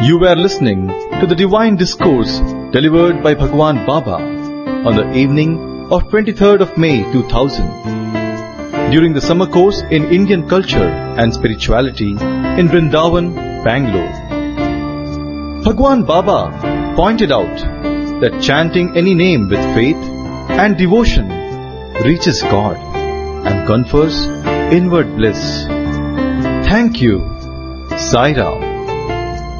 You were listening to the Divine Discourse delivered by Bhagwan Baba on the evening of 23rd of May 2000 during the summer course in Indian culture and spirituality in Vrindavan, Bangalore. Bhagwan Baba pointed out that chanting any name with faith and devotion reaches God and confers inward bliss. Thank you. Sai Ram.